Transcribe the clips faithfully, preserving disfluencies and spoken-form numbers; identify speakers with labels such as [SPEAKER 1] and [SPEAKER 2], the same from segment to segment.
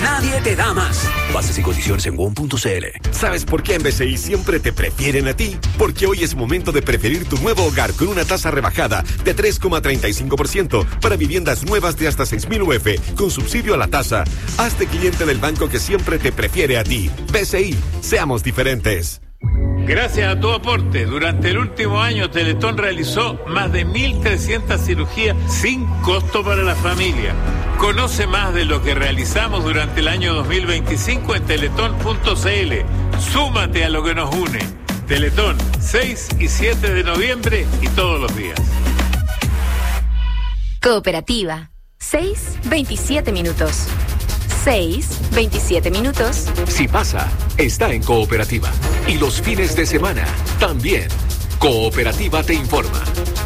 [SPEAKER 1] nadie te da más. Bases y condiciones en won punto c l.
[SPEAKER 2] ¿Sabes por qué en B C I siempre te prefieren a ti? Porque hoy es momento de preferir tu nuevo hogar con una tasa rebajada de tres coma treinta y cinco por ciento para viviendas nuevas de hasta seis mil U F con subsidio a la tasa. Hazte cliente del banco que siempre te prefiere a ti. B C I, seamos diferentes.
[SPEAKER 3] Gracias a tu aporte, durante el último año Teletón realizó más de mil trescientas cirugías sin costo para la familia. Conoce más de lo que realizamos durante el año dos mil veinticinco en teletón punto c l. Súmate a lo que nos une. Teletón, seis y siete de noviembre y todos los días.
[SPEAKER 4] Cooperativa, seis, veintisiete minutos. seis, veintisiete minutos.
[SPEAKER 1] Si pasa, está en Cooperativa. Y los fines de semana, también. Cooperativa te informa.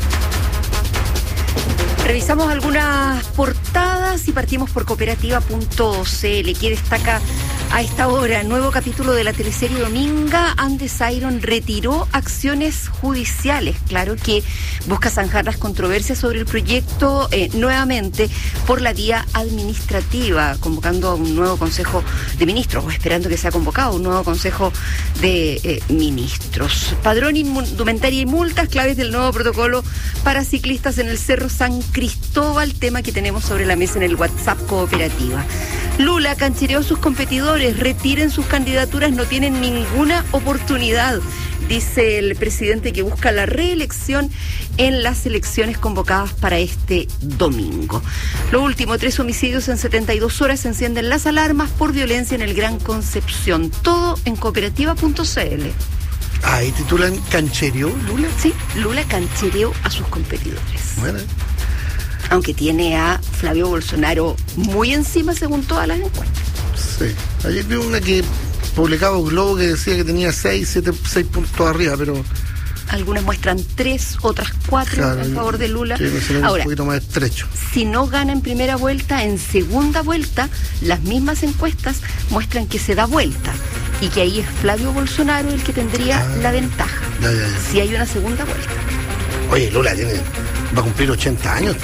[SPEAKER 5] Revisamos algunas portadas y partimos por cooperativa punto c l, que destaca a esta hora: nuevo capítulo de la teleserie Dominga. Andes Iron retiró acciones judiciales, claro, que busca zanjar las controversias sobre el proyecto eh, nuevamente por la vía administrativa, convocando a un nuevo consejo de ministros, o esperando que sea convocado un nuevo consejo de eh, ministros. Padrón, indumentaria y multas, claves del nuevo protocolo para ciclistas en el Cerro San Cristóbal, tema que tenemos sobre la mesa en el WhatsApp Cooperativa. Lula canchereó a sus competidores: retiren sus candidaturas, no tienen ninguna oportunidad, dice el presidente, que busca la reelección en las elecciones convocadas para este domingo. Lo último: tres homicidios en setenta y dos horas, se encienden las alarmas por violencia en el Gran Concepción. Todo en cooperativa punto c l.
[SPEAKER 6] Ah, ¿y titulan canchereó Lula?
[SPEAKER 5] Sí, Lula canchereó a sus competidores.
[SPEAKER 6] Bueno.
[SPEAKER 5] Aunque tiene a Flavio Bolsonaro muy encima según todas las encuestas.
[SPEAKER 6] Sí. Ayer vi una que publicaba un Globo que decía que tenía seis, siete, seis puntos arriba, pero...
[SPEAKER 5] Algunas muestran tres, otras cuatro, claro, a favor de Lula.
[SPEAKER 6] Ahora, un poquito más estrecho.
[SPEAKER 5] Si no gana en primera vuelta, en segunda vuelta, las mismas encuestas muestran que se da vuelta y que ahí es Flavio Bolsonaro el que tendría ah, la ventaja.
[SPEAKER 6] Ya, ya, ya.
[SPEAKER 5] Si hay una segunda vuelta.
[SPEAKER 6] Oye, Lula tiene, va a cumplir ochenta años.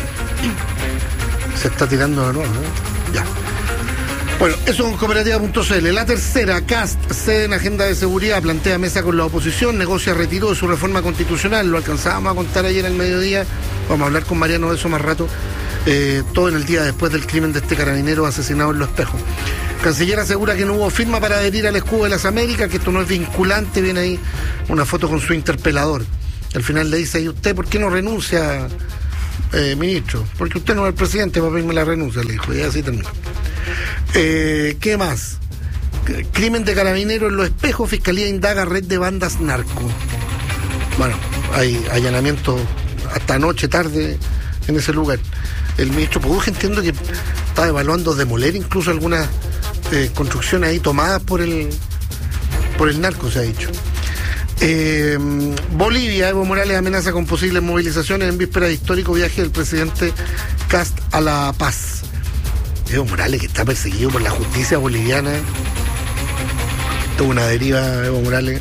[SPEAKER 6] Se está tirando de nuevo, ¿no? Ya. Bueno, eso en cooperativa punto c l. La tercera, Cast, sede en agenda de seguridad, plantea mesa con la oposición, negocia retiro de su reforma constitucional. Lo alcanzábamos a contar ayer al mediodía. Vamos a hablar con Mariano de eso más rato. Eh, todo en el día después del crimen de este carabinero asesinado en Los Espejos. Canciller asegura que no hubo firma para adherir al escudo de las Américas, que esto no es vinculante. Viene ahí una foto con su interpelador. Al final le dice: ¿y usted por qué no renuncia, eh, ministro? Porque usted no es el presidente para pedirme la renuncia, le dijo, y así terminó. Eh, ¿Qué más? Crimen de carabinero en Los Espejos, Fiscalía indaga red de bandas narco. Bueno, hay allanamiento hasta anoche, tarde, en ese lugar. El ministro Produje, entiendo que está evaluando demoler incluso algunas eh, construcciones ahí tomadas por el por el narco, se ha dicho. Eh, Bolivia, Evo Morales amenaza con posibles movilizaciones en víspera de histórico viaje del presidente Kast a La Paz. Evo Morales, que está perseguido por la justicia boliviana. Tuvo una deriva, Evo Morales,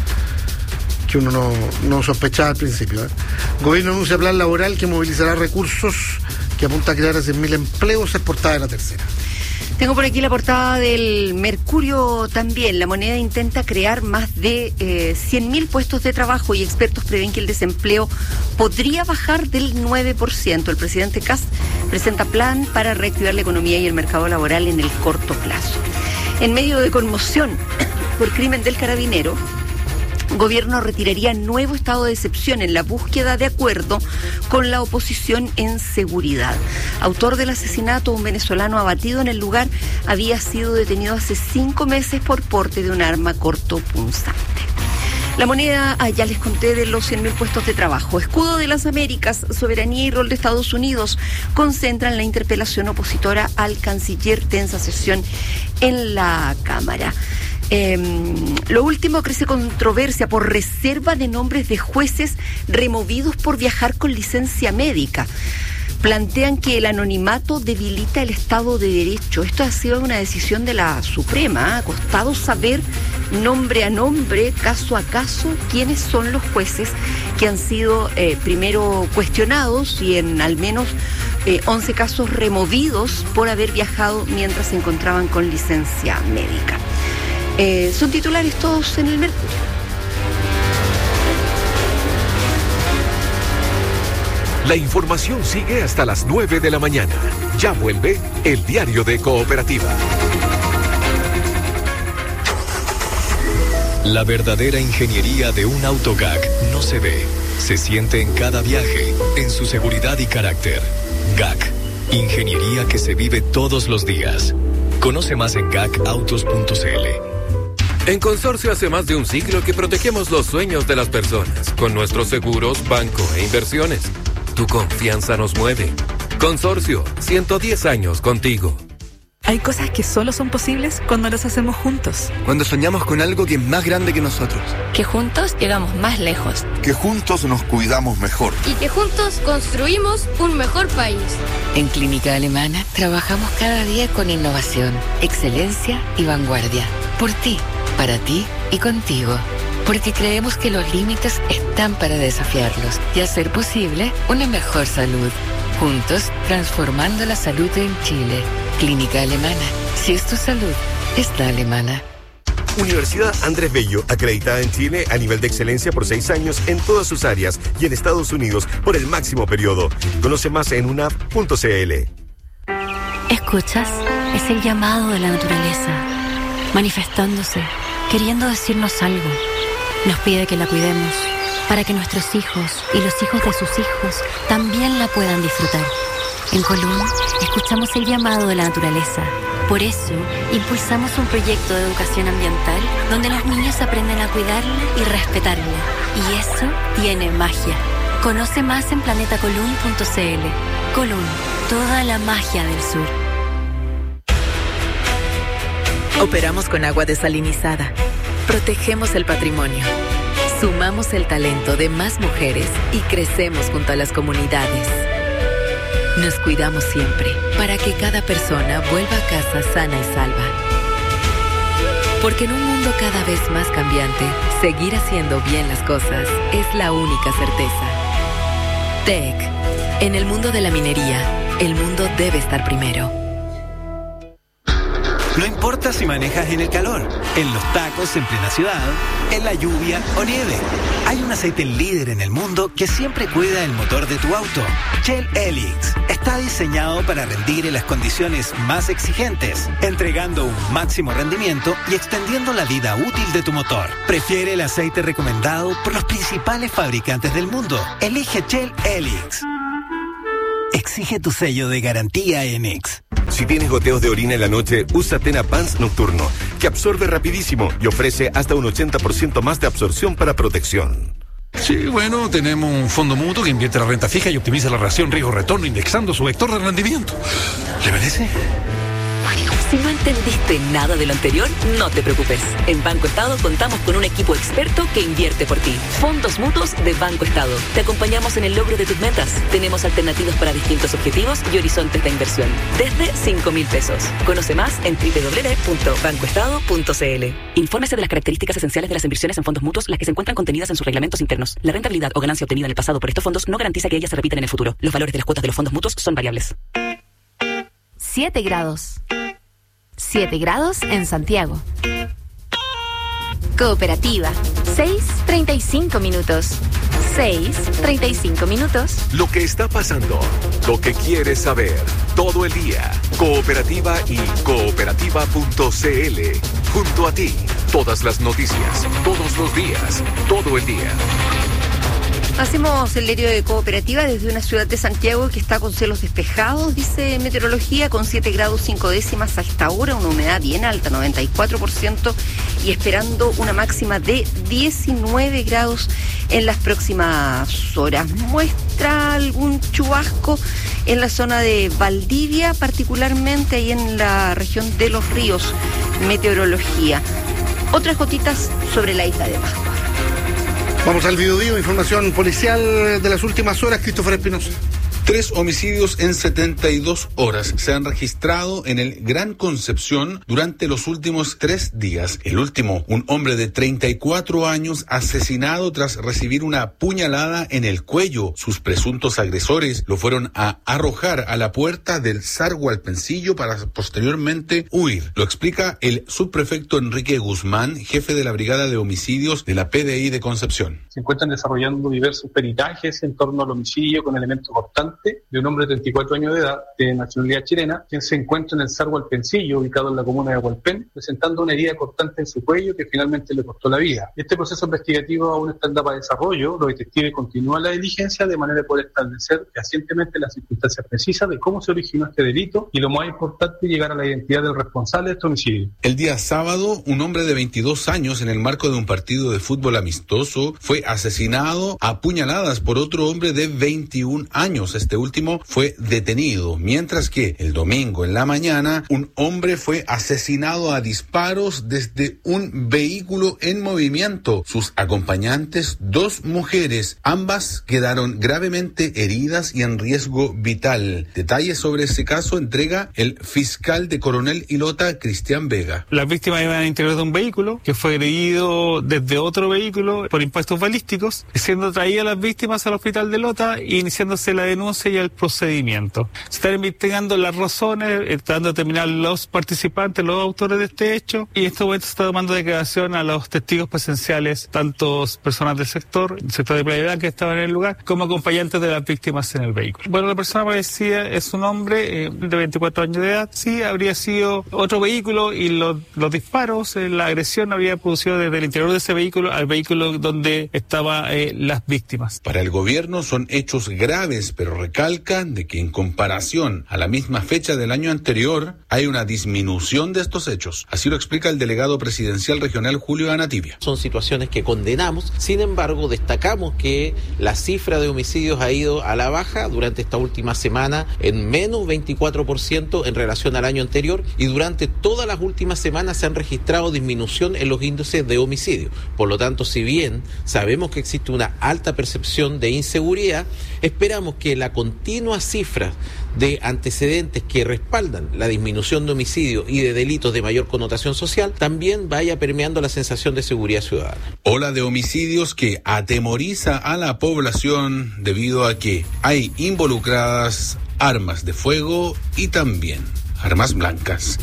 [SPEAKER 6] que uno no, no sospechaba al principio. ¿eh? Gobierno anuncia plan laboral que movilizará recursos, que apunta a crear cien mil empleos. Es portada de La Tercera.
[SPEAKER 5] Tengo por aquí la portada del Mercurio también. La Moneda intenta crear más de eh, cien mil puestos de trabajo y expertos prevén que el desempleo podría bajar del nueve por ciento. El presidente Kast presenta plan para reactivar la economía y el mercado laboral en el corto plazo. En medio de conmoción por crimen del carabinero, Gobierno retiraría nuevo estado de excepción en la búsqueda de acuerdo con la oposición en seguridad. Autor del asesinato, un venezolano abatido en el lugar, había sido detenido hace cinco meses por porte de un arma cortopunzante. La Moneda, ah, ya les conté de los cien mil puestos de trabajo. Escudo de las Américas, soberanía y rol de Estados Unidos concentran la interpelación opositora al canciller, tensa sesión en la Cámara. Eh, lo último, crece controversia por reserva de nombres de jueces removidos por viajar con licencia médica. Plantean que el anonimato debilita el Estado de Derecho. Esto ha sido una decisión de la Suprema. Ha costado saber nombre a nombre, caso a caso, quiénes son los jueces que han sido eh, primero cuestionados y en al menos eh, once casos removidos por haber viajado mientras se encontraban con licencia médica. Eh, son titulares todos en el Mercurio.
[SPEAKER 1] La información sigue hasta las nueve de la mañana. Ya vuelve el diario de Cooperativa.
[SPEAKER 7] La verdadera ingeniería de un auto G A C no se ve, se siente en cada viaje, en su seguridad y carácter. G A C, ingeniería que se vive todos los días. Conoce más en gacautos punto c l.
[SPEAKER 8] En Consorcio hace más de un siglo que protegemos los sueños de las personas con nuestros seguros, banco e inversiones. Tu confianza nos mueve. Consorcio, ciento diez años contigo.
[SPEAKER 9] Hay cosas que solo son posibles cuando las hacemos juntos.
[SPEAKER 10] Cuando soñamos con algo que es más grande que nosotros.
[SPEAKER 11] Que juntos llegamos más lejos.
[SPEAKER 12] Que juntos nos cuidamos mejor.
[SPEAKER 13] Y que juntos construimos un mejor país.
[SPEAKER 14] En Clínica Alemana trabajamos cada día con innovación, excelencia y vanguardia. Por ti, para ti y contigo. Porque creemos que los límites están para desafiarlos y hacer posible una mejor salud. Juntos, transformando la salud en Chile. Clínica Alemana. Si es tu salud, es la alemana.
[SPEAKER 2] Universidad Andrés Bello, acreditada en Chile a nivel de excelencia por seis años en todas sus áreas y en Estados Unidos por el máximo periodo. Conoce más en u n a p punto c l.
[SPEAKER 15] ¿Escuchas? Es el llamado de la naturaleza, manifestándose, queriendo decirnos algo. Nos pide que la cuidemos, para que nuestros hijos y los hijos de sus hijos también la puedan disfrutar. En Colún, escuchamos el llamado de la naturaleza. Por eso, impulsamos un proyecto de educación ambiental donde los niños aprenden a cuidarla y respetarla. Y eso tiene magia. Conoce más en planeta colún punto c l. Colún, toda la magia del sur.
[SPEAKER 9] Operamos con agua desalinizada. Protegemos el patrimonio. Sumamos el talento de más mujeres y crecemos junto a las comunidades. Nos cuidamos siempre para que cada persona vuelva a casa sana y salva. Porque en un mundo cada vez más cambiante, seguir haciendo bien las cosas es la única certeza. T E C. En el mundo de la minería, el mundo debe estar primero.
[SPEAKER 16] No importa si manejas en el calor, en los tacos en plena ciudad, en la lluvia o nieve. Hay un aceite líder en el mundo que siempre cuida el motor de tu auto. Shell Helix está diseñado para rendir en las condiciones más exigentes, entregando un máximo rendimiento y extendiendo la vida útil de tu motor. Prefiere el aceite recomendado por los principales fabricantes del mundo. Elige Shell Helix. Exige tu sello de garantía N X.
[SPEAKER 2] Si tienes goteos de orina en la noche, usa Tena Pants Nocturno, que absorbe rapidísimo y ofrece hasta un ochenta por ciento más de absorción para protección.
[SPEAKER 17] Sí, bueno, tenemos un fondo mutuo que invierte la renta fija y optimiza la relación riesgo-retorno indexando su vector de rendimiento. ¿Le parece?
[SPEAKER 9] Si no entendiste nada de lo anterior, no te preocupes. En Banco Estado contamos con un equipo experto que invierte por ti. Fondos mutuos de Banco Estado. Te acompañamos en el logro de tus metas. Tenemos alternativas para distintos objetivos y horizontes de inversión. Desde cinco mil pesos. Conoce más en doble u doble u doble u punto banco estado punto c l. Infórmese de las características esenciales de las inversiones en fondos mutuos, las que se encuentran contenidas en sus reglamentos internos. La rentabilidad o ganancia obtenida en el pasado por estos fondos no garantiza que ellas se repitan en el futuro. Los valores de las cuotas de los fondos mutuos son variables.
[SPEAKER 4] siete grados. siete grados en Santiago. Cooperativa, seis treinta y cinco minutos. seis treinta y cinco minutos.
[SPEAKER 1] Lo que está pasando, lo que quieres saber, todo el día. Cooperativa y cooperativa punto c l. Junto a ti, todas las noticias, todos los días, todo el día.
[SPEAKER 5] Hacemos el diario de Cooperativa desde una ciudad de Santiago que está con cielos despejados, dice meteorología, con siete grados cinco décimas a esta hora, una humedad bien alta, noventa y cuatro por ciento, y esperando una máxima de diecinueve grados en las próximas horas. Muestra algún chubasco en la zona de Valdivia, particularmente ahí en la región de Los Ríos, meteorología. Otras gotitas sobre la isla de Pascua.
[SPEAKER 6] Vamos al Biobío, información policial de las últimas horas, Christopher Espinosa.
[SPEAKER 18] Tres homicidios en setenta y dos horas se han registrado en el Gran Concepción durante los últimos tres días. El último, un hombre de treinta y cuatro años asesinado tras recibir una puñalada en el cuello. Sus presuntos agresores lo fueron a arrojar a la puerta del Sargualpencillo para posteriormente huir. Lo explica el subprefecto Enrique Guzmán, jefe de la Brigada de Homicidios de la P D I de Concepción.
[SPEAKER 19] Se encuentran desarrollando diversos peritajes en torno al homicidio con elementos cortantes de un hombre de treinta y cuatro años de edad, de nacionalidad chilena, quien se encuentra en el Sargualpencillo, ubicado en la comuna de Hualpén, presentando una herida cortante en su cuello que finalmente le costó la vida. Este proceso investigativo aún está en etapa de desarrollo. Los detectives continúan la diligencia de manera de poder establecer fehacientemente las circunstancias precisas de cómo se originó este delito y, lo más importante, llegar a la identidad del responsable de este homicidio.
[SPEAKER 18] El día sábado, un hombre de veintidós años, en el marco de un partido de fútbol amistoso, fue asesinado a puñaladas por otro hombre de veintiún años. Este último fue detenido, mientras que el domingo en la mañana un hombre fue asesinado a disparos desde un vehículo en movimiento. Sus acompañantes, dos mujeres, ambas quedaron gravemente heridas y en riesgo vital. Detalles sobre ese caso entrega el fiscal de Coronel Ilota, Cristian Vega.
[SPEAKER 20] Las víctimas iban al interior de un vehículo que fue agredido desde otro vehículo por impactos balísticos, siendo traídas las víctimas al hospital de Lota e iniciándose la denuncia y el procedimiento. Se están investigando las razones, tratando de determinar los participantes, los autores de este hecho, y en este momento se está tomando declaración a los testigos presenciales, tanto personas del sector, el sector de Playa Blanca que estaban en el lugar, como acompañantes de las víctimas en el vehículo. Bueno, la persona parecida es un hombre eh, de veinticuatro años de edad. Sí, habría sido otro vehículo y los, los disparos, eh, la agresión habría producido desde el interior de ese vehículo al vehículo donde estaban eh, las víctimas.
[SPEAKER 18] Para el gobierno son hechos graves, pero recalcan de que en comparación a la misma fecha del año anterior hay una disminución de estos hechos. Así lo explica el delegado presidencial regional Julio Anativia.
[SPEAKER 21] Son situaciones que condenamos, sin embargo destacamos que la cifra de homicidios ha ido a la baja durante esta última semana en menos veinticuatro por ciento en relación al año anterior, y durante todas las últimas semanas se han registrado disminución en los índices de homicidio. Por lo tanto, si bien sabemos que existe una alta percepción de inseguridad, esperamos que la continua cifra de antecedentes que respaldan la disminución de homicidio y de delitos de mayor connotación social también vaya permeando la sensación de seguridad ciudadana.
[SPEAKER 18] Ola de homicidios que atemoriza a la población debido a que hay involucradas armas de fuego y también armas blancas.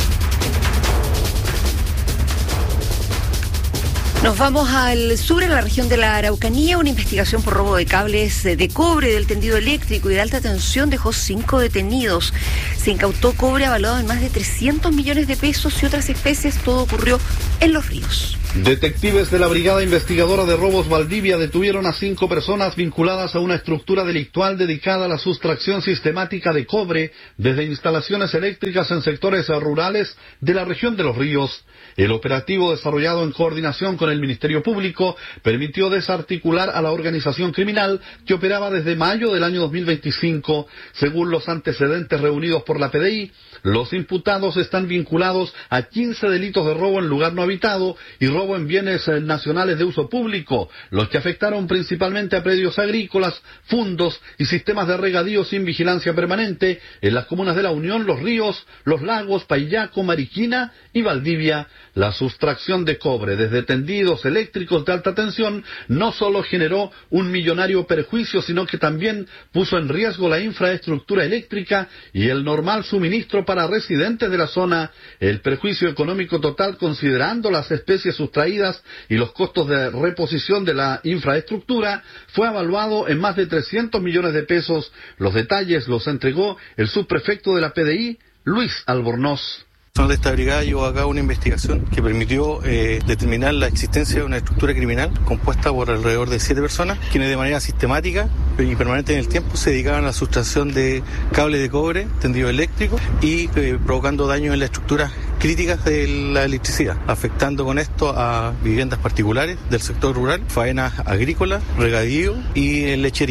[SPEAKER 5] Nos vamos al sur, en la región de la Araucanía. Una investigación por robo de cables de cobre del tendido eléctrico y de alta tensión dejó cinco detenidos. Se incautó cobre avalado en más de trescientos millones de pesos y otras especies. Todo ocurrió en Los Ríos.
[SPEAKER 22] Detectives de la Brigada Investigadora de Robos Valdivia detuvieron a cinco personas vinculadas a una estructura delictual dedicada a la sustracción sistemática de cobre desde instalaciones eléctricas en sectores rurales de la región de Los Ríos. El operativo, desarrollado en coordinación con el Ministerio Público, permitió desarticular a la organización criminal que operaba desde mayo del año dos mil veinticinco. Según los antecedentes reunidos por la P D I, los imputados están vinculados a quince delitos de robo en lugar no habitado y robo en bienes nacionales de uso público, los que afectaron principalmente a predios agrícolas, fundos y sistemas de regadío sin vigilancia permanente en las comunas de La Unión, Los Ríos, Los Lagos, Paillaco, Mariquina y Valdivia. La sustracción de cobre desde tendidos eléctricos de alta tensión no solo generó un millonario perjuicio, sino que también puso en riesgo la infraestructura eléctrica y el normal suministro para residentes de la zona. El perjuicio económico total, considerando las especies sustraídas y los costos de reposición de la infraestructura, fue evaluado en más de trescientos millones de pesos. Los detalles los entregó el subprefecto de la P D I, Luis Albornoz.
[SPEAKER 23] De esta brigada llevó a cabo una investigación que permitió eh, determinar la existencia de una estructura criminal compuesta por alrededor de siete personas, quienes de manera sistemática y permanente en el tiempo se dedicaban a la sustracción de cables de cobre, tendido eléctrico y eh, provocando daños en las estructuras críticas de la electricidad, afectando con esto a viviendas particulares del sector rural, faenas agrícolas, regadío y lecherías.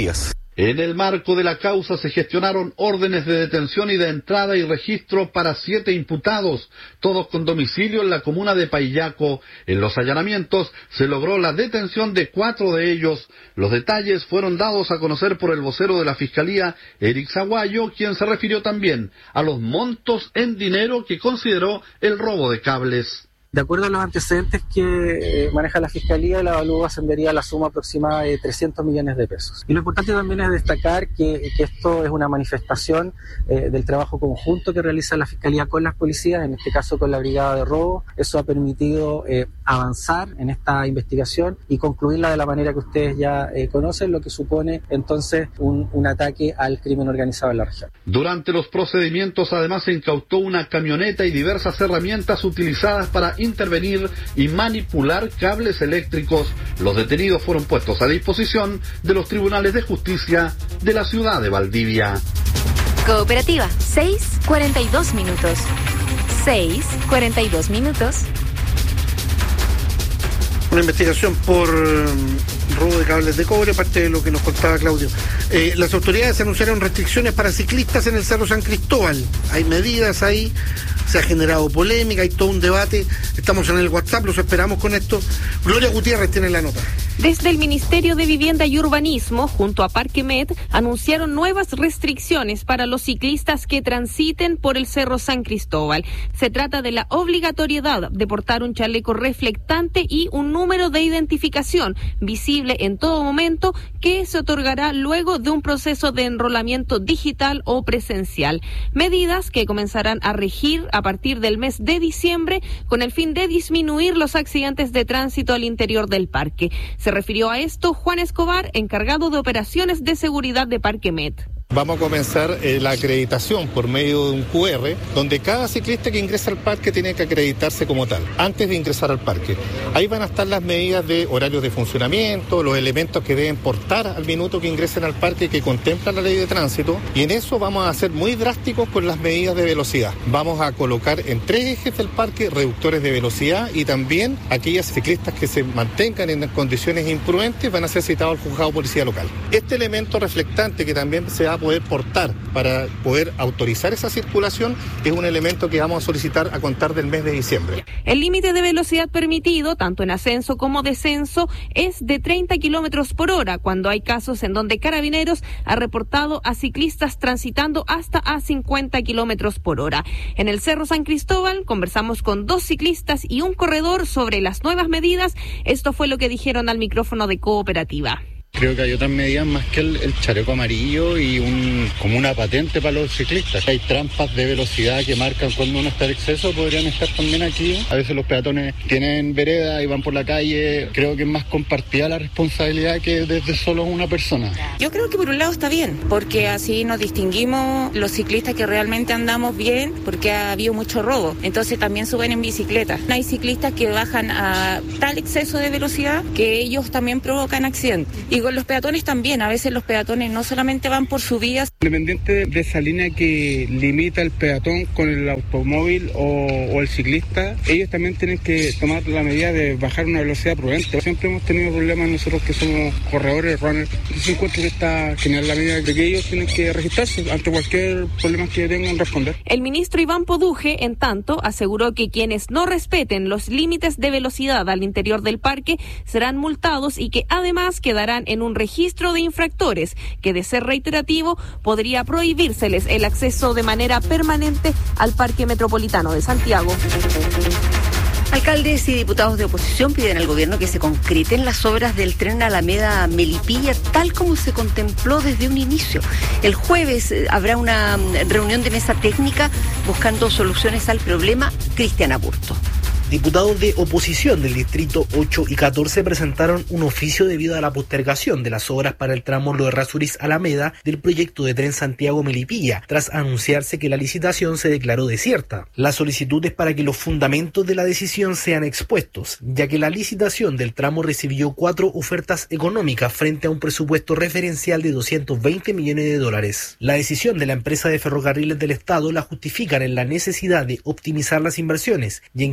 [SPEAKER 22] En el marco de la causa se gestionaron órdenes de detención y de entrada y registro para siete imputados, todos con domicilio en la comuna de Paillaco. En los allanamientos se logró la detención de cuatro de ellos. Los detalles fueron dados a conocer por el vocero de la Fiscalía, Eric Zaguayo, quien se refirió también a los montos en dinero que consideró el robo de cables.
[SPEAKER 3] De acuerdo a los antecedentes que eh, maneja la Fiscalía, la avalúo ascendería a la suma aproximada de trescientos millones de pesos. Y lo importante también es destacar que, que esto es una manifestación eh, del trabajo conjunto que realiza la Fiscalía con las policías, en este caso con la Brigada de Robo. Eso ha permitido eh, avanzar en esta investigación y concluirla de la manera que ustedes ya eh, conocen, lo que supone entonces un, un ataque al crimen organizado en la región.
[SPEAKER 22] Durante los procedimientos además se incautó una camioneta y diversas herramientas utilizadas para intervenir y manipular cables eléctricos. Los detenidos fueron puestos a disposición de los tribunales de justicia de la ciudad de Valdivia.
[SPEAKER 4] Cooperativa, seis cuarenta y dos minutos. seis cuarenta y dos minutos.
[SPEAKER 6] Una investigación por um, robo de cables de cobre, parte de lo que nos contaba Claudio. Eh, las autoridades anunciaron restricciones para ciclistas en el Cerro San Cristóbal. Hay medidas ahí, se ha generado polémica, hay todo un debate. Estamos en el WhatsApp, los esperamos con esto. Gloria Gutiérrez tiene la nota.
[SPEAKER 7] Desde el Ministerio de Vivienda y Urbanismo, junto a Parque Med, anunciaron nuevas restricciones para los ciclistas que transiten por el Cerro San Cristóbal. Se trata de la obligatoriedad de portar un chaleco reflectante y un número de identificación visible en todo momento, que se otorgará luego de un proceso de enrolamiento digital o presencial. Medidas que comenzarán a regir a partir del mes de diciembre con el fin de disminuir los accidentes de tránsito al interior del parque. Se refirió a esto Juan Escobar, encargado de operaciones de seguridad de Parque Med.
[SPEAKER 8] Vamos a comenzar eh, la acreditación por medio de un cu erre, donde cada ciclista que ingresa al parque tiene que acreditarse como tal, antes de ingresar al parque. Ahí van a estar las medidas de horarios de funcionamiento, los elementos que deben portar al minuto que ingresen al parque que contempla la ley de tránsito, y en eso vamos a ser muy drásticos con las medidas de velocidad. Vamos a colocar en tres ejes del parque reductores de velocidad, y también aquellas ciclistas que se mantengan en condiciones imprudentes van a ser citados al juzgado de policía local. Este elemento reflectante que también se va a poder portar para poder autorizar esa circulación es un elemento que vamos a solicitar a contar del mes de diciembre.
[SPEAKER 7] El límite de velocidad permitido, tanto en ascenso como descenso, es de treinta kilómetros por hora, cuando hay casos en donde Carabineros ha reportado a ciclistas transitando hasta a cincuenta kilómetros por hora. En el Cerro San Cristóbal conversamos con dos ciclistas y un corredor sobre las nuevas medidas. Esto fue lo que dijeron al micrófono de Cooperativa.
[SPEAKER 24] Creo que hay otras medidas más que el, el chaleco amarillo y un como una patente para los ciclistas. Hay trampas de velocidad que marcan cuando uno está en exceso, podrían estar también aquí. A veces los peatones tienen vereda y van por la calle. Creo que es más compartida la responsabilidad que desde solo una persona.
[SPEAKER 25] Yo creo que por un lado está bien, porque así nos distinguimos los ciclistas que realmente andamos bien, porque ha habido mucho robo. Entonces también suben en bicicleta. Hay ciclistas que bajan a tal exceso de velocidad que ellos también provocan accidentes. Y con los peatones también, a veces los peatones no solamente van por su vía.
[SPEAKER 26] Independiente de esa línea que limita el peatón con el automóvil o, o el ciclista, ellos también tienen que tomar la medida de bajar una velocidad prudente. Siempre hemos tenido problemas nosotros que somos corredores, runners. Yo encuentro que está genial la medida de que ellos tienen que registrarse ante cualquier problema que tengan responder.
[SPEAKER 7] El ministro Iván Poduje, en tanto, aseguró que quienes no respeten los límites de velocidad al interior del parque serán multados y que además quedarán en un registro de infractores que, de ser reiterativo, podría prohibírseles el acceso de manera permanente al Parque Metropolitano de Santiago.
[SPEAKER 5] Alcaldes y diputados de oposición piden al gobierno que se concreten las obras del tren Alameda Melipilla tal como se contempló desde un inicio. El jueves habrá una reunión de mesa técnica buscando soluciones al problema. Cristian Aburto.
[SPEAKER 27] Diputados de oposición del distrito ocho y catorce presentaron un oficio debido a la postergación de las obras para el tramo Lo Errázuriz-Alameda del proyecto de tren Santiago-Melipilla, tras anunciarse que la licitación se declaró desierta. La solicitud es para que los fundamentos de la decisión sean expuestos, ya que la licitación del tramo recibió cuatro ofertas económicas frente a un presupuesto referencial de doscientos veinte millones de dólares. La decisión de la empresa de ferrocarriles del Estado la justifican en la necesidad de optimizar las inversiones y en que no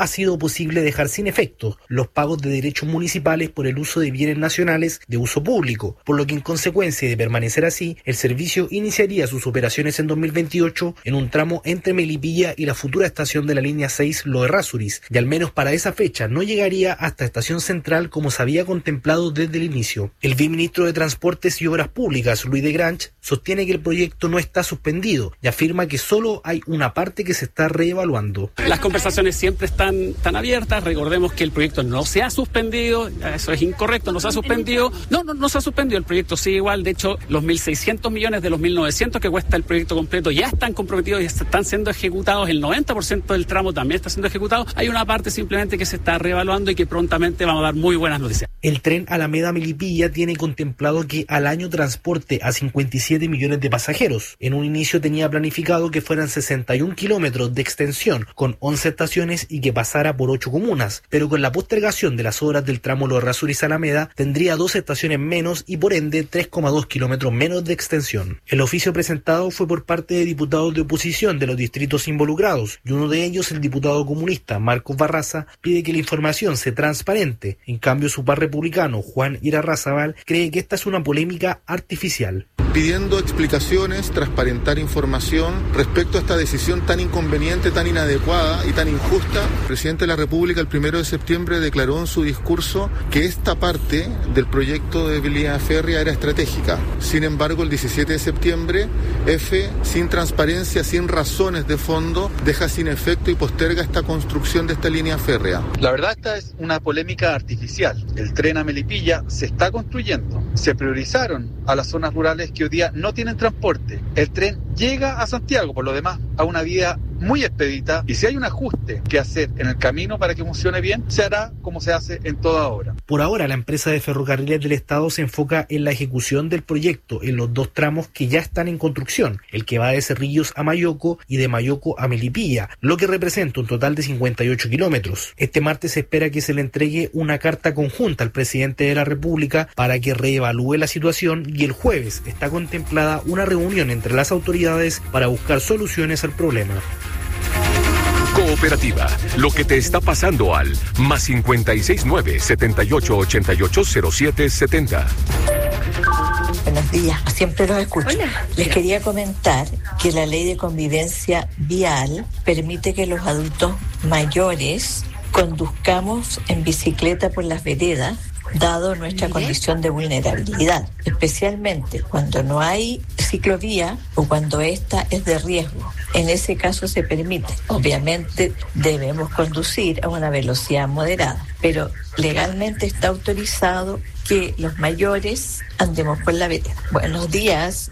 [SPEAKER 27] ha sido posible dejar sin efecto los pagos de derechos municipales por el uso de bienes nacionales de uso público, por lo que en consecuencia de permanecer así, el servicio iniciaría sus operaciones en dos mil veintiocho en un tramo entre Melipilla y la futura estación de la línea seis Lo Errázuriz, y al menos para esa fecha no llegaría hasta Estación Central como se había contemplado desde el inicio. El viceministro de Transportes y Obras Públicas, Luis de Granch, sostiene que el proyecto no está suspendido y afirma que solo hay una parte que se está reevaluando.
[SPEAKER 10] Las conversaciones siempre están, están abiertas. Recordemos que el proyecto no se ha suspendido, eso es incorrecto, no se ha suspendido. No, no, no se ha suspendido, el proyecto sigue igual. De hecho, los mil seiscientos millones de los mil novecientos que cuesta el proyecto completo ya están comprometidos y están siendo ejecutados. El noventa por ciento del tramo también está siendo ejecutado. Hay una parte simplemente que se está reevaluando y que prontamente vamos a dar muy buenas noticias.
[SPEAKER 27] El tren Alameda-Melipilla tiene contemplado que al año transporte a cincuenta y siete millones de pasajeros. En un inicio tenía planificado que fueran sesenta y un kilómetros de extensión con once estaciones y que pasara por ocho comunas, pero con la postergación de las obras del tramo Lo Errázuriz-Alameda tendría dos estaciones menos y por ende tres coma dos kilómetros menos de extensión. El oficio presentado fue por parte de diputados de oposición de los distritos involucrados y uno de ellos, el diputado comunista Marcos Barraza, pide que la información sea transparente. En cambio, su par republicano Juan Irarrázaval cree que esta es una polémica artificial.
[SPEAKER 11] Pidiendo explicaciones, transparentar información respecto a esta decisión tan inconveniente, tan inadecuada y tan injusta. El presidente de la República el primero de septiembre declaró en su discurso que esta parte del proyecto de línea férrea era estratégica. Sin embargo, el diecisiete de septiembre, F, sin transparencia, sin razones de fondo, deja sin efecto y posterga esta construcción de esta línea férrea.
[SPEAKER 12] La verdad, esta es una polémica artificial. El tren a Melipilla se está construyendo. Se priorizaron a las zonas rurales que hoy día no tienen transporte. El tren llega a Santiago, por lo demás, a una vía muy expedita, y si hay un ajuste que hacer en el camino para que funcione bien, se hará como se hace en toda obra.
[SPEAKER 27] Por ahora, la empresa de ferrocarriles del Estado se enfoca en la ejecución del proyecto en los dos tramos que ya están en construcción, el que va de Cerrillos a Mayoco y de Mayoco a Melipilla, lo que representa un total de cincuenta y ocho kilómetros. Este martes se espera que se le entregue una carta conjunta al presidente de la República para que reevalúe la situación, y el jueves está contemplada una reunión entre las autoridades para buscar soluciones al problema.
[SPEAKER 1] Cooperativa, lo que te está pasando al más cincuenta y seis nueve, setenta y ocho ochenta y ocho cero siete setenta.
[SPEAKER 13] Buenos días, siempre los escucho.
[SPEAKER 5] Hola.
[SPEAKER 13] Les quería comentar que la ley de convivencia vial permite que los adultos mayores conduzcamos en bicicleta por las veredas, dado nuestra condición de vulnerabilidad, especialmente cuando no hay ciclovía o cuando esta es de riesgo. En ese caso se permite. Obviamente debemos conducir a una velocidad moderada, pero legalmente está autorizado que los mayores andemos por la vereda. Buenos días.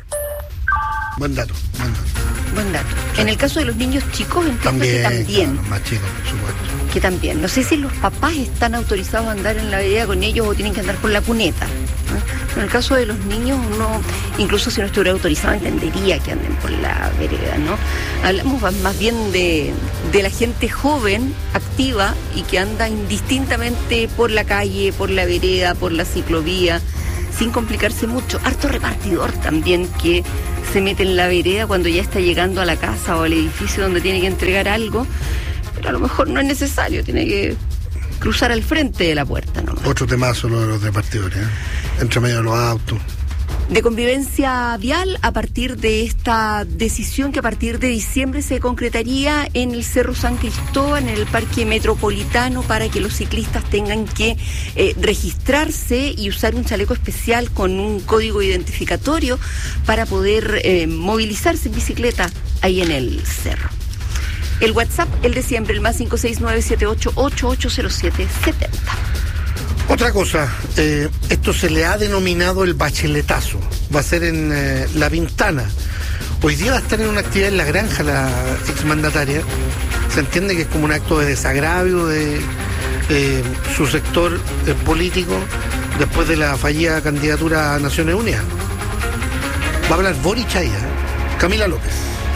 [SPEAKER 6] Buen dato, buen dato.
[SPEAKER 5] Buen dato. En el caso de los niños chicos, entiendo
[SPEAKER 6] También,
[SPEAKER 5] que también.
[SPEAKER 6] claro, más chicos, por supuesto.
[SPEAKER 5] Que también. No sé si los papás están autorizados a andar en la vereda con ellos o tienen que andar por la cuneta, ¿no? En el caso de los niños, uno, incluso si no estuviera autorizado, entendería que anden por la vereda, ¿no? Hablamos más bien de, de la gente joven, activa y que anda indistintamente por la calle, por la vereda, por la ciclovía, sin complicarse mucho. Harto repartidor también que se mete en la vereda cuando ya está llegando a la casa o al edificio donde tiene que entregar algo, pero a lo mejor no es necesario, tiene que cruzar al frente de la puerta nomás.
[SPEAKER 6] Otro temazo lo de los repartidores, ¿eh? Entre medio de los autos.
[SPEAKER 5] De convivencia vial, a partir de esta decisión que a partir de diciembre se concretaría en el Cerro San Cristóbal, en el Parque Metropolitano, para que los ciclistas tengan que eh, registrarse y usar un chaleco especial con un código identificatorio para poder eh, movilizarse en bicicleta ahí en el cerro. El WhatsApp, el de siempre, el más cinco seis nueve siete ocho ocho ocho cero siete siete cero.
[SPEAKER 6] Otra cosa, eh, esto se le ha denominado el bacheletazo. Va a ser en eh, La Pintana. Hoy día va a estar en una actividad en La Granja la exmandataria. Se entiende que es como un acto de desagravio de eh, su sector eh, político después de la fallida candidatura a Naciones Unidas. Va a hablar Boric ahí, ¿eh? Camila López.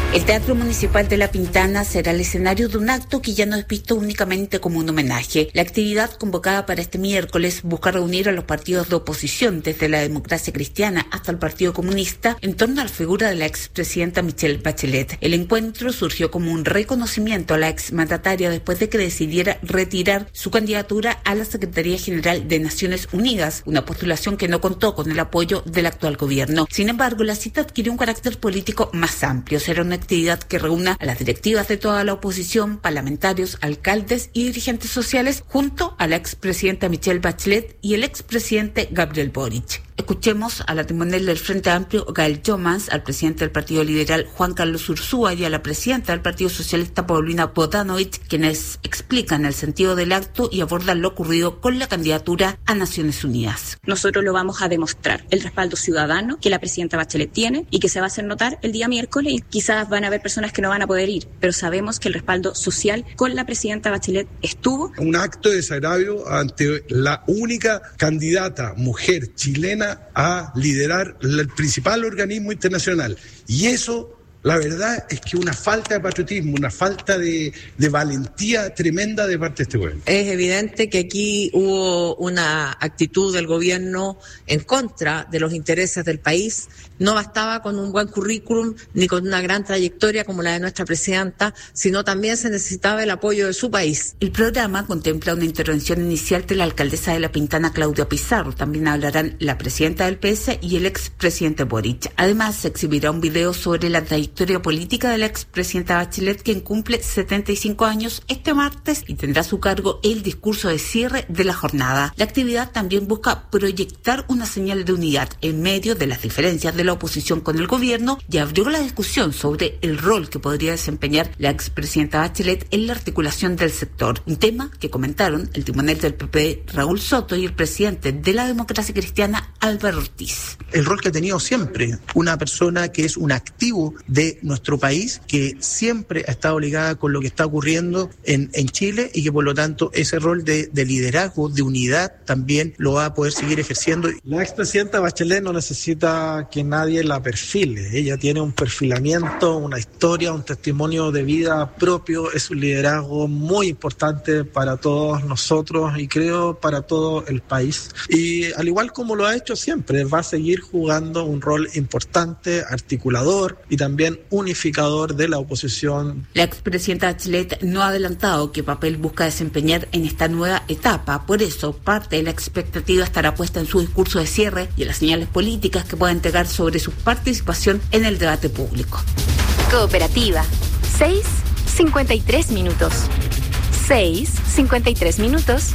[SPEAKER 2] El Teatro Municipal de La Pintana será el escenario de un acto que ya no es visto únicamente como un homenaje. La actividad convocada para este miércoles busca reunir a los partidos de oposición, desde la Democracia Cristiana hasta el Partido Comunista, en torno a la figura de la expresidenta Michelle Bachelet. El encuentro surgió como un reconocimiento a la exmandataria después de que decidiera retirar su candidatura a la Secretaría General de Naciones Unidas, una postulación que no contó con el apoyo del actual gobierno. Sin embargo, la cita adquirió un carácter político más amplio. Será una actividad que reúna a las directivas de toda la oposición, parlamentarios, alcaldes y dirigentes sociales, junto a la expresidenta Michelle Bachelet y el expresidente Gabriel Boric. Escuchemos a la timonel del Frente Amplio, Gael Jomans, al presidente del Partido Liberal, Juan Carlos Ursúa, y a la presidenta del Partido Socialista, Paulina Bodanovich, quienes explican el sentido del acto y abordan lo ocurrido con la candidatura a Naciones Unidas.
[SPEAKER 9] Nosotros lo vamos a demostrar, el respaldo ciudadano que la presidenta Bachelet tiene y que se va a hacer notar el día miércoles, y quizás van a haber personas que no van a poder ir, pero sabemos que el respaldo social con la presidenta Bachelet estuvo.
[SPEAKER 14] Un acto de desagravio ante la única candidata mujer chilena a liderar el principal organismo internacional. Y eso, la verdad, es que una falta de patriotismo, una falta de, de valentía tremenda de parte de este gobierno.
[SPEAKER 15] Es evidente que aquí hubo una actitud del gobierno en contra de los intereses del país. No bastaba con un buen currículum ni con una gran trayectoria como la de nuestra presidenta, sino también se necesitaba el apoyo de su país.
[SPEAKER 2] El programa contempla una intervención inicial de la alcaldesa de La Pintana, Claudia Pizarro. También hablarán la presidenta del P S y el expresidente Boric. Además, se exhibirá un video sobre la trayectoria política de la expresidenta Bachelet, quien cumple setenta y cinco años este martes, y tendrá a su cargo el discurso de cierre de la jornada. La actividad también busca proyectar una señal de unidad en medio de las diferencias de la oposición con el gobierno, y abrió la discusión sobre el rol que podría desempeñar la expresidenta Bachelet en la articulación del sector, un tema que comentaron el timonel del P P, Raúl Soto, y el presidente de la Democracia Cristiana, Álvaro Ortiz.
[SPEAKER 16] El rol que ha tenido siempre una persona que es un activo de nuestro país, que siempre ha estado ligada con lo que está ocurriendo en, en Chile, y que por lo tanto ese rol de, de liderazgo, de unidad, también lo va a poder seguir ejerciendo.
[SPEAKER 14] La expresidenta Bachelet no necesita que nadie la perfile. Ella tiene un perfilamiento, una historia, un testimonio de vida propio. Es un liderazgo muy importante para todos nosotros y creo para todo el país. Y al igual como lo ha hecho siempre, va a seguir jugando un rol importante, articulador y también unificador de la oposición.
[SPEAKER 2] La expresidenta Bachelet no ha adelantado qué papel busca desempeñar en esta nueva etapa. Por eso, parte de la expectativa estará puesta en su discurso de cierre y en las señales políticas que pueda entregar sobre su participación en el debate público.
[SPEAKER 4] Cooperativa, seis cincuenta y tres minutos. seis cincuenta y tres minutos.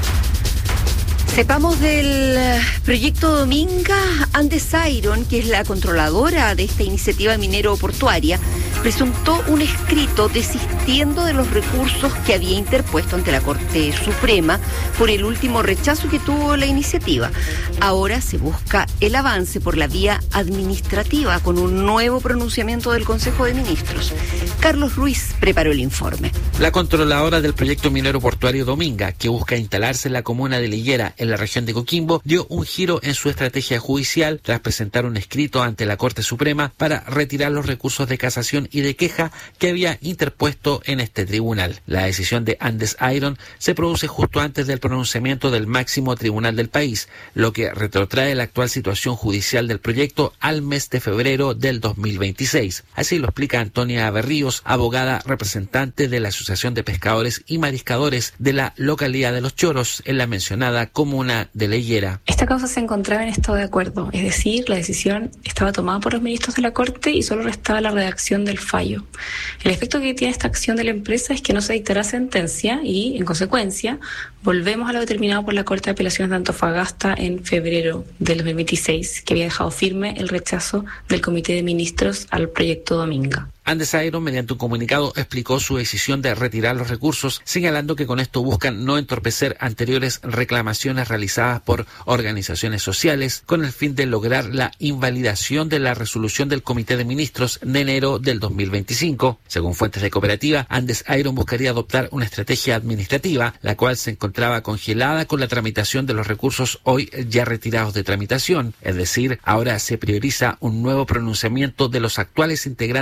[SPEAKER 5] Sepamos del proyecto Dominga. Andes Iron, que es la controladora de esta iniciativa minero-portuaria, presentó un escrito desistiendo de los recursos que había interpuesto ante la Corte Suprema por el último rechazo que tuvo la iniciativa. Ahora se busca el avance por la vía administrativa con un nuevo pronunciamiento del Consejo de Ministros. Carlos Ruiz preparó el informe.
[SPEAKER 17] La controladora del proyecto minero-portuario Dominga, que busca instalarse en la comuna de Liguera, en la región de Coquimbo, dio un giro en su estrategia judicial tras presentar un escrito ante la Corte Suprema para retirar los recursos de casación y de queja que había interpuesto en este tribunal. La decisión de Andes Iron se produce justo antes del pronunciamiento del máximo tribunal del país, lo que retrotrae la actual situación judicial del proyecto al mes de febrero del dos mil veintiséis. Así lo explica Antonia Berríos, abogada representante de la Asociación de Pescadores y Mariscadores de la localidad de Los Choros, en la mencionada comuna de Liguera.
[SPEAKER 19] Esta causa se encontraba en estado de acuerdo, es decir, la decisión estaba tomada por los ministros de la Corte y solo restaba la redacción del fallo. El efecto que tiene esta acción de la empresa es que no se dictará sentencia y, en consecuencia, volvemos a lo determinado por la Corte de Apelaciones de Antofagasta en febrero del dos mil veintiséis, que había dejado firme el rechazo del Comité de Ministros al proyecto Dominga.
[SPEAKER 17] Andes Iron, mediante un comunicado, explicó su decisión de retirar los recursos, señalando que con esto buscan no entorpecer anteriores reclamaciones realizadas por organizaciones sociales con el fin de lograr la invalidación de la resolución del Comité de Ministros de enero del dos mil veinticinco. Según fuentes de Cooperativa, Andes Iron buscaría adoptar una estrategia administrativa, la cual se encontraba congelada con la tramitación de los recursos hoy ya retirados de tramitación. Es decir, ahora se prioriza un nuevo pronunciamiento de los actuales integrantes del Comité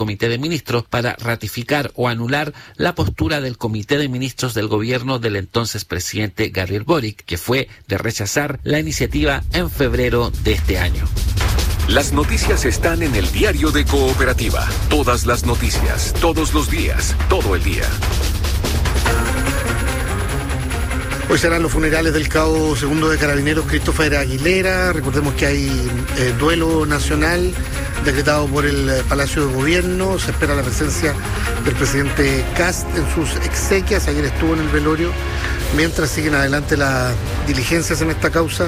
[SPEAKER 17] Comité de Ministros para ratificar o anular la postura del Comité de Ministros del gobierno del entonces presidente Gabriel Boric, que fue de rechazar la iniciativa en febrero de este año.
[SPEAKER 1] Las noticias están en el diario de Cooperativa. Todas las noticias, todos los días, todo el día.
[SPEAKER 6] Hoy serán los funerales del cabo segundo de Carabineros Christopher Aguilera. Recordemos que hay eh, duelo nacional decretado por el eh, Palacio de Gobierno. Se espera la presencia del presidente Kast en sus exequias. Ayer estuvo en el velorio. Mientras siguen adelante las diligencias en esta causa,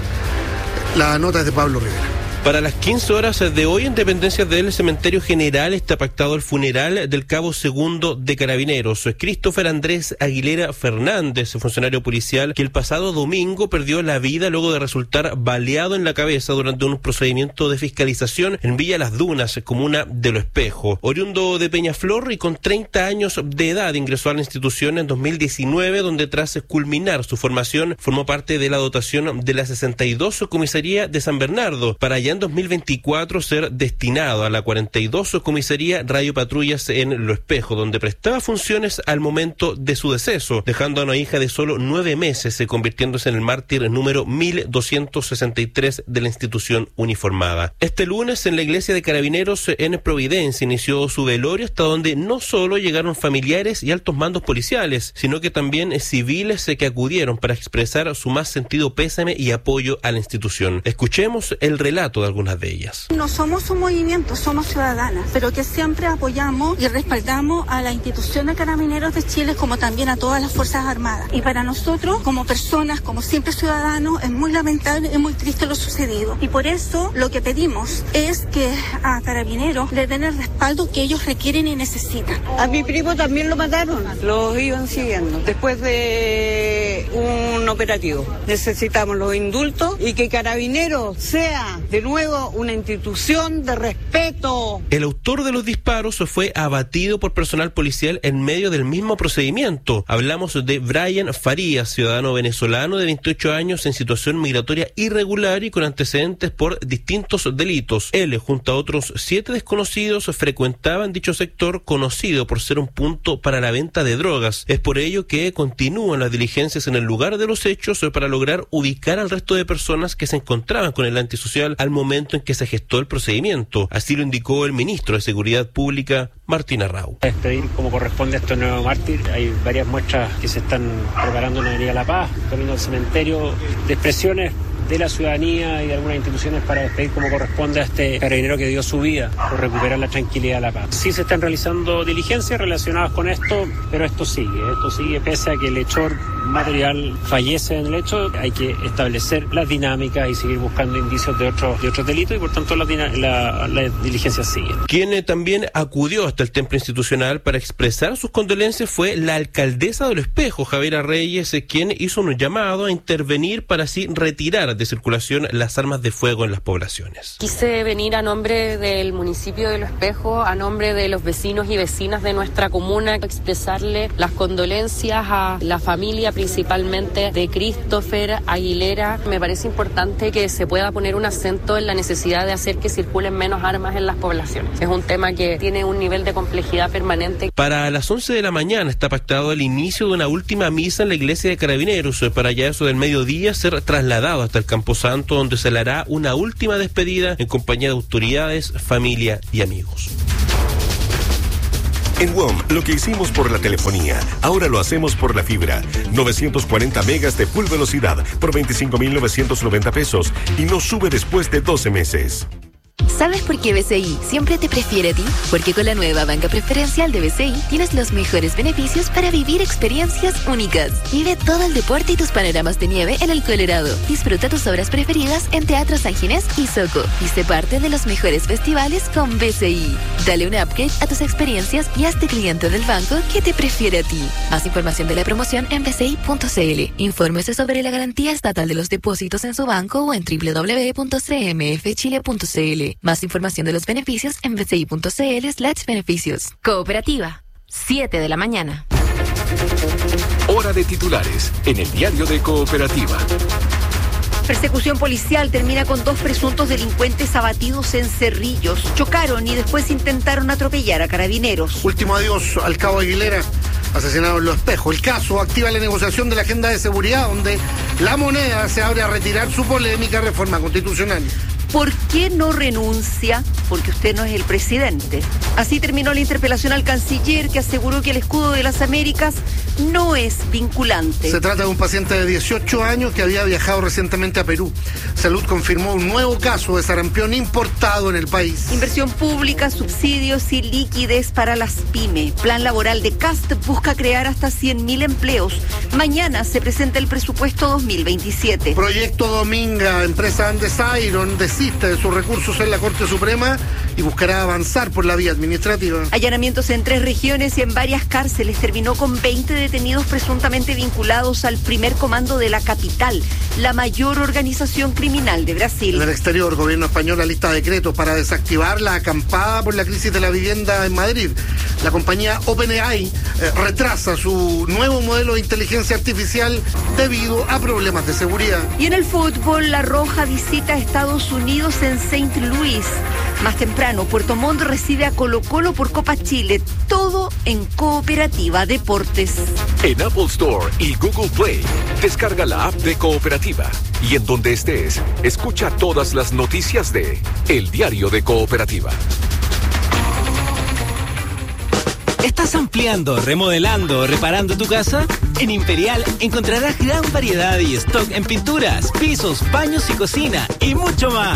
[SPEAKER 6] la nota es de Pablo Rivera.
[SPEAKER 3] Para las quince horas de hoy, en dependencias del Cementerio General, está pactado el funeral del cabo segundo de Carabineros, Christopher Andrés Aguilera Fernández, funcionario policial que el pasado domingo perdió la vida luego de resultar baleado en la cabeza durante un procedimiento de fiscalización en Villa Las Dunas, comuna de Lo Espejo. Oriundo de Peñaflor y con treinta años de edad, ingresó a la institución en dos mil diecinueve, donde tras culminar su formación formó parte de la dotación de la sesenta y dos Comisaría de San Bernardo, para allá en dos mil veinticuatro ser destinado a la cuarenta y dos Comisaría Radio Patrullas en Lo Espejo, donde prestaba funciones al momento de su deceso, dejando a una hija de solo nueve meses, convirtiéndose en el mártir número mil doscientos sesenta y tres de la institución uniformada. Este lunes, en la iglesia de Carabineros en Providencia, inició su velorio, hasta donde no solo llegaron familiares y altos mandos policiales, sino que también civiles que acudieron para expresar su más sentido pésame y apoyo a la institución. Escuchemos el relato de algunas de ellas.
[SPEAKER 8] No somos un movimiento, somos ciudadanas, pero que siempre apoyamos y respaldamos a la institución de Carabineros de Chile, como también a todas las Fuerzas Armadas. Y para nosotros, como personas, como siempre ciudadanos, es muy lamentable, es muy triste lo sucedido. Y por eso lo que pedimos es que a Carabineros le den el respaldo que ellos requieren y necesitan.
[SPEAKER 18] A mi primo también lo mataron, lo iban siguiendo después de un operativo. Necesitamos los indultos y que Carabineros sea de nuevo una institución de respeto.
[SPEAKER 3] El autor de los disparos fue abatido por personal policial en medio del mismo procedimiento. Hablamos de Brian Farías, ciudadano venezolano de veintiocho años en situación migratoria irregular y con antecedentes por distintos delitos. Él, junto a otros siete desconocidos, frecuentaban dicho sector, conocido por ser un punto para la venta de drogas. Es por ello que continúan las diligencias en el lugar de los hechos para lograr ubicar al resto de personas que se encontraban con el antisocial al momento en que se gestó el procedimiento. Así lo indicó el ministro de Seguridad Pública, Martín Arrau.
[SPEAKER 20] Despedir como corresponde a este nuevo mártir. Hay varias muestras que se están preparando en la Avenida La Paz, camino al cementerio, de expresiones de la ciudadanía y de algunas instituciones para despedir como corresponde a este carabinero que dio su vida por recuperar la tranquilidad de La Paz. Sí se están realizando diligencias relacionadas con esto, pero esto sigue, esto sigue pese a que el hechor material fallece en el hecho. Hay que establecer las dinámicas y seguir buscando indicios de otros de otros delitos y por tanto las la, la diligencias siguen.
[SPEAKER 3] Quien eh, también acudió hasta el templo institucional para expresar sus condolencias fue la alcaldesa de Lo Espejo, Javiera Reyes, eh, quien hizo un llamado a intervenir para así retirar de circulación las armas de fuego en las poblaciones.
[SPEAKER 21] Quise venir a nombre del municipio de Lo Espejo, a nombre de los vecinos y vecinas de nuestra comuna, expresarle las condolencias a la familia principalmente de Christopher Aguilera. Me parece importante que se pueda poner un acento en la necesidad de hacer que circulen menos armas en las poblaciones. Es un tema que tiene un nivel de complejidad permanente.
[SPEAKER 3] Para las once de la mañana está pactado el inicio de una última misa en la iglesia de Carabineros, para ya eso del mediodía ser trasladado hasta el Camposanto, donde se le hará una última despedida en compañía de autoridades, familia y amigos.
[SPEAKER 22] En W O M, lo que hicimos por la telefonía, ahora lo hacemos por la fibra. novecientos cuarenta megas de full velocidad por veinticinco mil novecientos noventa pesos y no sube después de doce meses.
[SPEAKER 4] ¿Sabes por qué B C I siempre te prefiere a ti? Porque con la nueva banca preferencial de B C I tienes los mejores beneficios para vivir experiencias únicas. Vive todo el deporte y tus panoramas de nieve en el Colorado. Disfruta tus obras preferidas en Teatro San Ginés y Soco. Y sé parte de los mejores festivales con B C I. Dale un upgrade a tus experiencias y hazte cliente del banco que te prefiere a ti. Más información de la promoción en b c i punto c l. Infórmese sobre la garantía estatal de los depósitos en su banco o en w w w punto c m f chile punto c l. Más información de los beneficios en b c i punto c l slash beneficios. Cooperativa, siete de la mañana.
[SPEAKER 1] Hora de titulares en el diario de Cooperativa.
[SPEAKER 5] Persecución policial termina con dos presuntos delincuentes abatidos en Cerrillos. Chocaron y después intentaron atropellar a carabineros.
[SPEAKER 6] Último adiós al cabo Aguilera, asesinado en Los Espejos. El caso activa la negociación de la agenda de seguridad, donde la Moneda se abre a retirar su polémica reforma constitucional.
[SPEAKER 5] ¿Por qué no renuncia? Porque usted no es el presidente. Así terminó la interpelación al canciller, que aseguró que el escudo de las Américas no es vinculante.
[SPEAKER 6] Se trata de un paciente de dieciocho años que había viajado recientemente a Perú. Salud confirmó un nuevo caso de sarampión importado en el país.
[SPEAKER 5] Inversión pública, subsidios y liquidez para las pymes. Plan laboral de Cast busca crear hasta cien mil empleos. Mañana se presenta el presupuesto dos mil veintisiete.
[SPEAKER 6] Proyecto Dominga, empresa Andes Iron, desiste de sus recursos en la Corte Suprema y buscará avanzar por la vía administrativa.
[SPEAKER 5] Allanamientos en tres regiones y en varias cárceles. Terminó con veinte detenidos presuntamente vinculados al primer comando de la capital, la mayor organización criminal de Brasil.
[SPEAKER 6] En el exterior, gobierno español alista decretos para desactivar la acampada por la crisis de la vivienda en Madrid. La compañía OpenAI eh, retrasa su nuevo modelo de inteligencia artificial debido a problemas de seguridad.
[SPEAKER 5] Y en el fútbol, La Roja visita a Estados Unidos en Saint Louis. Más temprano, Puerto Montt recibe a Colo-Colo por Copa Chile. Todo en Cooperativa Deportes.
[SPEAKER 1] En Apple Store y Google Play, descarga la app de Cooperativa. Y en donde estés, escucha todas las noticias de El Diario de Cooperativa.
[SPEAKER 7] ¿Estás ampliando, remodelando o reparando tu casa? En Imperial encontrarás gran variedad y stock en pinturas, pisos, baños y cocina y mucho más.